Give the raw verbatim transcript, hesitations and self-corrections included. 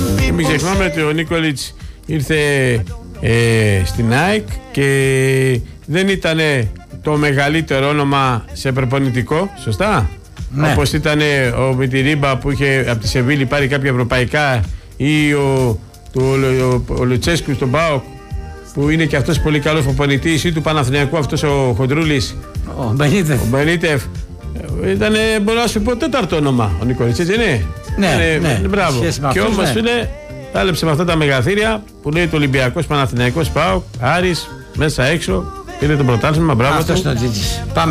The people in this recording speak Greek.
Και μην ξεχνάμε ότι ο Νίκολιτς ήρθε ε, στην ΑΕΚ και δεν ήταν το μεγαλύτερο όνομα σε προπονητικό, σωστά? Ναι. Όπως ήταν ο Μιτιρίμπα που είχε από τη Σεβίλη πάρει κάποια ευρωπαϊκά, ή ο, το, ο, ο Λουτσέσκου στον ΠΑΟΚ που είναι και αυτός πολύ καλός προπονητής, ή του Παναθηναϊκού αυτός ο Χοντρούλης, ο Μπενίτεφ. Ο Μπενίτεφ. Ήταν, μπορώ να σου πω, τέταρτο όνομα ο Νικόλιτς, έτσι είναι? Ναι, είναι, ναι. Μπράβο. Και όμως, φίλε, ναι, πάλεψε με αυτά τα μεγαθύρια που λέει το Ολυμπιακός, Παναθηναϊκός, ΠΑΟΚ, Άρης, μέσα έξω, πήρε το πρωτάθλημα, μπράβο. Αυτός είναι ο Τζίτζης.